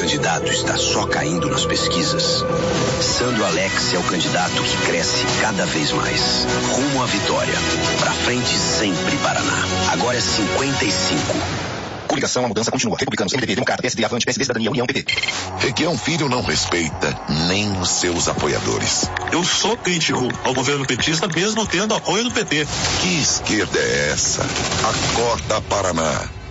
candidato está só caindo nas pesquisas, Sandro Alex é o candidato que cresce cada vez mais. Rumo à vitória. Pra frente sempre, Paraná. Agora é 55. Coligação, a mudança continua. Republicanos, MDB, Democrata, PSD, Avante, PSD, Cidadania, União, PP. Requião Filho não respeita nem os seus apoiadores. Eu sou crítico ao governo petista, mesmo tendo apoio do PT. Que esquerda é essa? Acorda, Paraná.